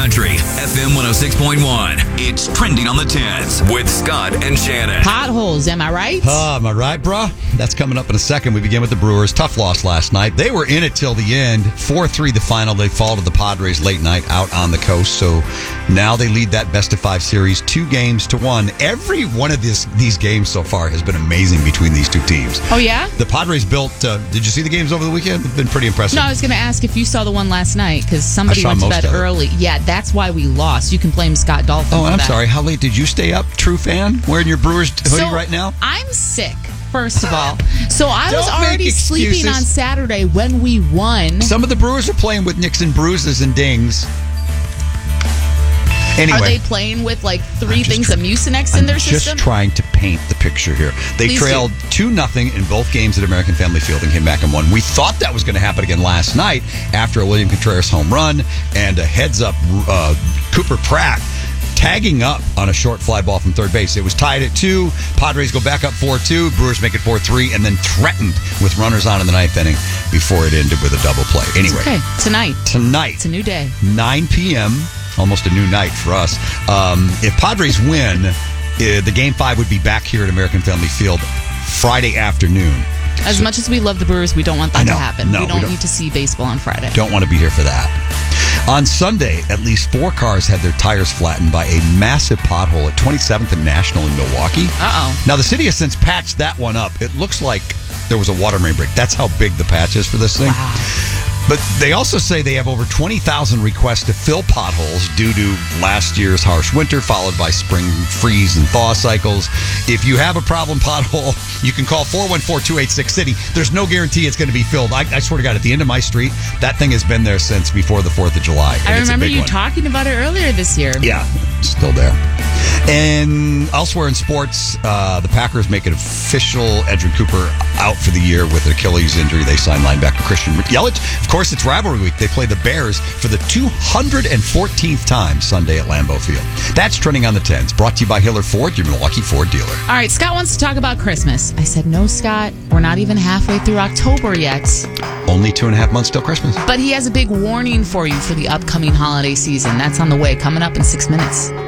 Country, FM 106.1. It's trending on the 10s with Scott and Shannon. Potholes, am I right? Am I right, bruh? That's coming up in a second. We begin with the Brewers. Tough loss last night. They were in it till the end. 4-3 the final. They fall to the Padres late night out on the coast. So now they lead that best-of-5 series 2-1. Every one of these games so far has been amazing between these two teams. Oh, yeah? The Padres built... did you see the games over the weekend? They've been pretty impressive. No, I was going to ask if you saw the one last night because somebody went to bed early. Yeah, that's why we lost. You can blame Scott Dolphin for that. I'm sorry. How late did you stay up, true fan? Wearing your Brewers hoodie right now? I'm sick, first of all. So I was already sleeping on Saturday when we won. Some of the Brewers are playing with nicks and bruises and dings. Anyway, are they playing with like three things of Mucinex in their system? Just trying to paint the picture here. They trailed 2-0 in both games at American Family Field and came back and won. We thought that was going to happen again last night after a William Contreras home run and a heads-up Cooper Pratt tagging up on a short fly ball from third base. It was tied at 2. Padres go back up 4-2. Brewers make it 4-3 and then threatened with runners on in the 9th inning before it ended with a double play. Anyway. It's okay. Tonight. It's a new day. 9 p.m., almost a new night for us. If Padres win, the Game 5 would be back here at American Family Field Friday afternoon. As much as we love the Brewers, we don't want that to happen. No, we don't need to see baseball on Friday. Don't want to be here for that. On Sunday, at least 4 cars had their tires flattened by a massive pothole at 27th and National in Milwaukee. Uh-oh. Now, the city has since patched that one up. It looks like there was a water main break. That's how big the patch is for this thing. Wow. But they also say they have over 20,000 requests to fill potholes due to last year's harsh winter, followed by spring freeze and thaw cycles. If you have a problem pothole, you can call 414-286-CITY. There's no guarantee it's going to be filled. I swear to God, at the end of my street, that thing has been there since before the 4th of July. I remember you talking about it earlier this year. Yeah, still there. And elsewhere in sports, the Packers make it official. Edgerrin Cooper out for the year with an Achilles injury. They signed linebacker Christian Yelich. Of course, it's rivalry week. They play the Bears for the 214th time Sunday at Lambeau Field. That's trending on the 10s. Brought to you by Hiller Ford, your Milwaukee Ford dealer. All right, Scott wants to talk about Christmas. I said, no, Scott, we're not even halfway through October yet. Only 2.5 months till Christmas. But he has a big warning for you for the upcoming holiday season. That's on the way, coming up in 6 minutes.